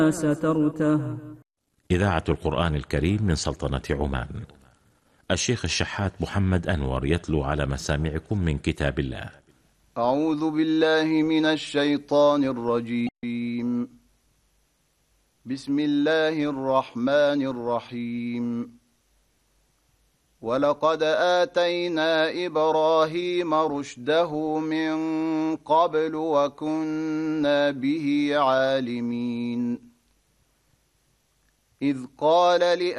سترته. إذاعة القرآن الكريم من سلطنة عمان. الشيخ الشحات محمد أنور يتلو على مسامعكم من كتاب الله. أعوذ بالله من الشيطان الرجيم. بسم الله الرحمن الرحيم. ولقد آتينا إبراهيم رشده من قبل وكنا به عالمين. إذ قال